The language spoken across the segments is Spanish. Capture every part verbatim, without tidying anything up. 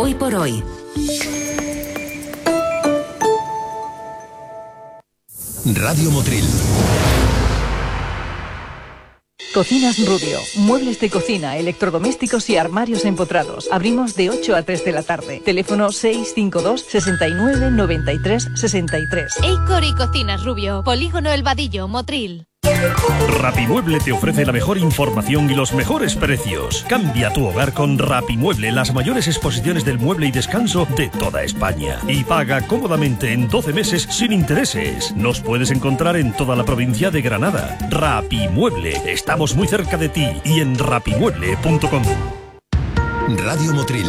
Hoy por hoy. Radio Motril. Cocinas Rubio, muebles de cocina, electrodomésticos y armarios empotrados. Abrimos de ocho a tres de la tarde. Teléfono seis cinco dos, sesenta y nueve, noventa y tres, sesenta y tres. Eicor y Cocinas Rubio, Polígono El Vadillo, Motril. Rapimueble te ofrece la mejor información y los mejores precios. Cambia tu hogar con Rapimueble, las mayores exposiciones del mueble y descanso de toda España. Y paga cómodamente en doce meses sin intereses. Nos puedes encontrar en toda la provincia de Granada. Rapimueble, estamos muy cerca de ti y en rapimueble punto com. Radio Motril.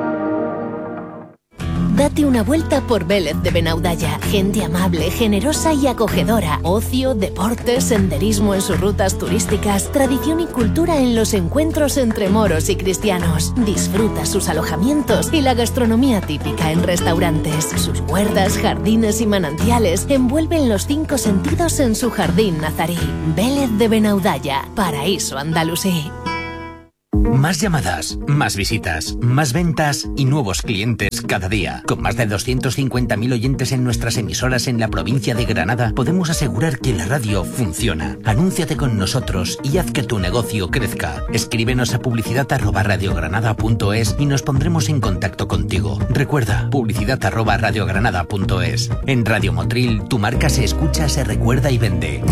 Date una vuelta por Vélez de Benaudalla. Gente amable, generosa y acogedora. Ocio, deportes, senderismo en sus rutas turísticas. Tradición y cultura en los encuentros entre moros y cristianos. Disfruta sus alojamientos y la gastronomía típica en restaurantes. Sus huertas, jardines y manantiales envuelven los cinco sentidos en su jardín nazarí. Vélez de Benaudalla, paraíso andalusí. Más llamadas, más visitas, más ventas y nuevos clientes cada día. Con más de doscientos cincuenta mil oyentes en nuestras emisoras en la provincia de Granada, podemos asegurar que la radio funciona. Anúnciate con nosotros y haz que tu negocio crezca. Escríbenos a publicidad arroba radiogranada punto es y nos pondremos en contacto contigo. Recuerda, publicidad arroba radiogranada punto es. En Radio Motril, tu marca se escucha, se recuerda y vende.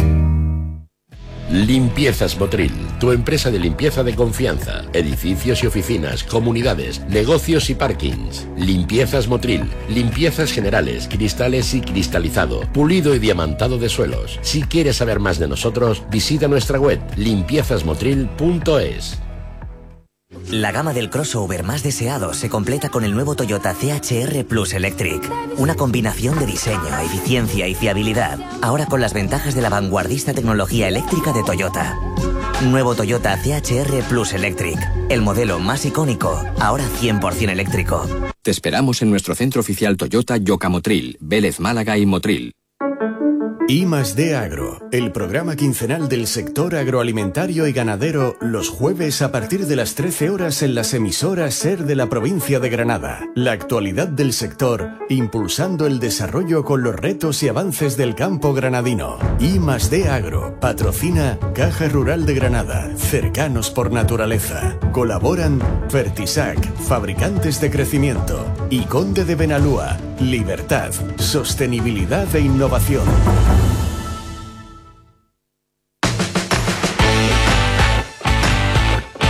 Limpiezas Motril, tu empresa de limpieza de confianza. Edificios y oficinas, comunidades, negocios y parkings. Limpiezas Motril, limpiezas generales, cristales y cristalizado, pulido y diamantado de suelos. Si quieres saber más de nosotros, visita nuestra web limpiezas motril punto es. La gama del crossover más deseado se completa con el nuevo Toyota C H R Plus Electric. Una combinación de diseño, eficiencia y fiabilidad. Ahora con las ventajas de la vanguardista tecnología eléctrica de Toyota. Nuevo Toyota C H R Plus Electric. El modelo más icónico, ahora cien por ciento eléctrico. Te esperamos en nuestro centro oficial Toyota Yoca Motril, Vélez Málaga y Motril. I más D Agro, el programa quincenal del sector agroalimentario y ganadero, los jueves a partir de las trece horas en las emisoras SER de la provincia de Granada. La actualidad del sector, impulsando el desarrollo con los retos y avances del campo granadino. I más D Agro, patrocina Caja Rural de Granada, cercanos por naturaleza. Colaboran Fertisac, fabricantes de crecimiento, y Conde de Benalúa, libertad, sostenibilidad e innovación.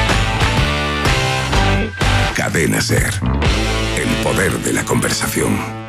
Cadena SER. El poder de la conversación.